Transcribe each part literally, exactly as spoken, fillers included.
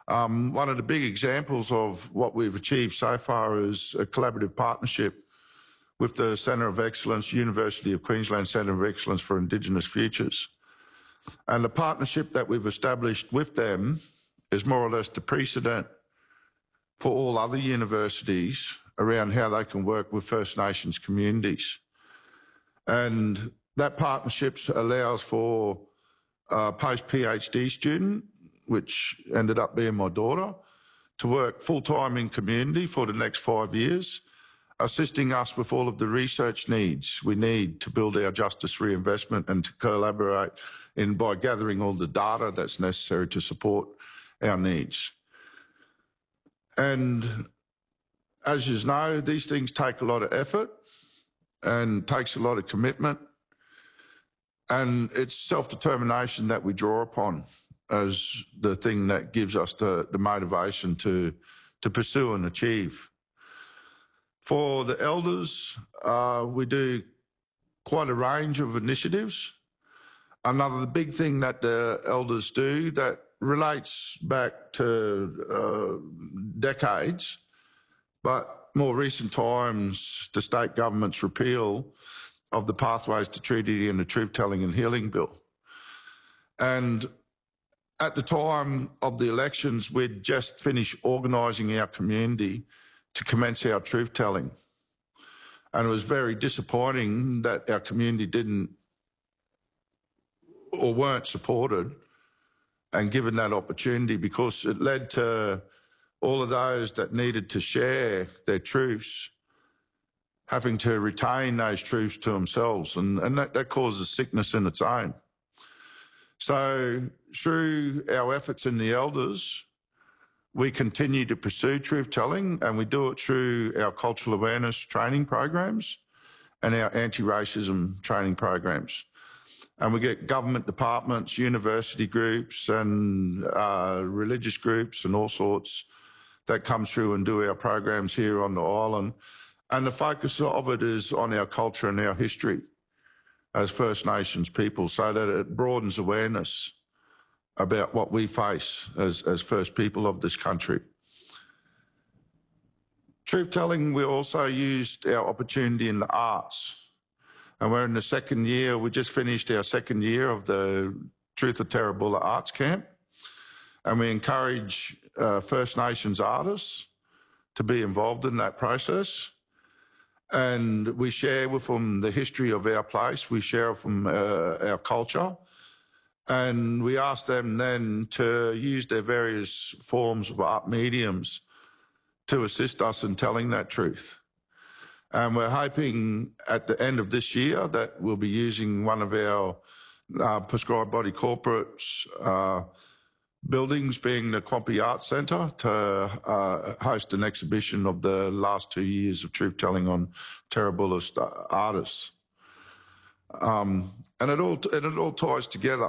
Um, one of the big examples of what we've achieved so far is a collaborative partnership with the Centre of Excellence, University of Queensland Centre of Excellence for Indigenous Futures. And the partnership that we've established with them is more or less the precedent for all other universities around how they can work with First Nations communities. And that partnership allows for a post-PhD student, which ended up being my daughter, to work full-time in community for the next five years, assisting us with all of the research needs we need to build our justice reinvestment and to collaborate in by gathering all the data that's necessary to support our needs. And as you know, these things take a lot of effort and takes a lot of commitment, and it's self-determination that we draw upon as the thing that gives us the, the motivation to, to pursue and achieve. For the elders, uh, we do quite a range of initiatives. Another big thing that the elders do that relates back to uh, decades, but more recent times, the state government's repeal of the Pathways to Treaty and the Truth Telling and Healing Bill. And at the time of the elections, we'd just finished organising our community to commence our truth telling. And it was very disappointing that our community didn't or weren't supported and given that opportunity, because it led to all of those that needed to share their truths having to retain those truths to themselves, and, and that, that causes sickness in its own. So through our efforts in the elders, we continue to pursue truth telling, and we do it through our cultural awareness training programs and our anti-racism training programs. And we get government departments, university groups and uh, religious groups and all sorts that come through and do our programs here on the island. And the focus of it is on our culture and our history as First Nations people, so that it broadens awareness about what we face as, as First people of this country. Truth telling, we also used our opportunity in the arts. And we're in the second year, we just finished our second year of the Truth of Terrabulla Arts Camp. And we encourage uh, First Nations artists to be involved in that process. And we share with them the history of our place, we share with them uh, our culture, and we ask them then to use their various forms of art mediums to assist us in telling that truth. And we're hoping at the end of this year that we'll be using one of our uh, prescribed body corporates uh, buildings, being the Quampi Arts Centre, to uh, host an exhibition of the last two years of truth telling on Terrabulla artists. Um, and it all, and it all ties together.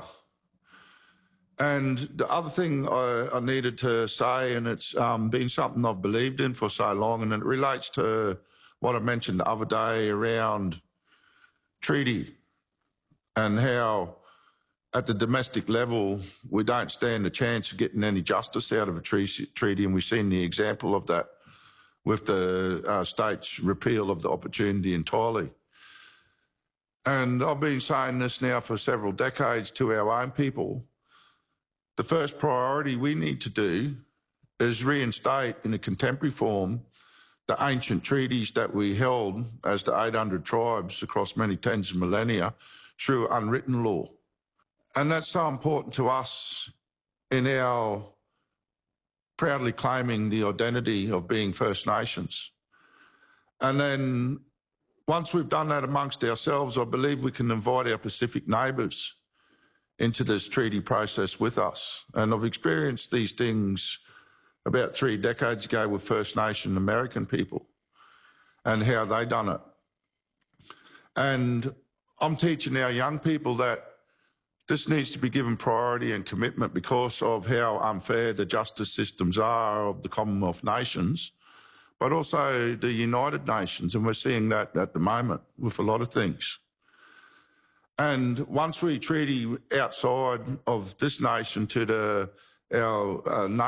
And the other thing I, I needed to say, and it's um, been something I've believed in for so long, and it relates to what I mentioned the other day around treaty and how at the domestic level, we don't stand a chance of getting any justice out of a treaty, and we've seen the example of that with the uh, state's repeal of the opportunity entirely. And I've been saying this now for several decades to our own people. The first priority we need to do is reinstate in a contemporary form the ancient treaties that we held as the eight hundred tribes across many tens of millennia through unwritten law. And that's so important to us in our proudly claiming the identity of being First Nations. And then once we've done that amongst ourselves, I believe we can invite our Pacific neighbours into this treaty process with us. And I've experienced these things about three decades ago with First Nation American people and how they done it. And I'm teaching our young people that this needs to be given priority and commitment because of how unfair the justice systems are of the Commonwealth nations, but also the United Nations, and we're seeing that at the moment with a lot of things. And once we treaty outside of this nation to the, our uh,